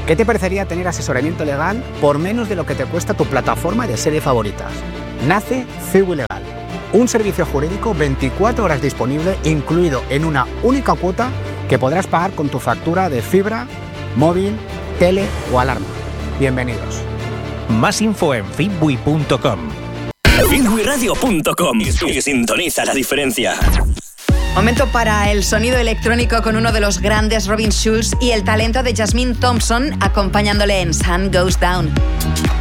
¿Qué te parecería tener asesoramiento legal por menos de lo que te cuesta tu plataforma de serie favoritas? Nace Ciwi Legal, un servicio jurídico 24 horas disponible, incluido en una única cuota que podrás pagar con tu factura de fibra, móvil, tele o alarma. Bienvenidos. Más info en fitbui.com. fitbuiradio.com y sintoniza la diferencia. Momento para el sonido electrónico con uno de los grandes, Robin Schulz, y el talento de Jasmine Thompson acompañándole en Sun Goes Down.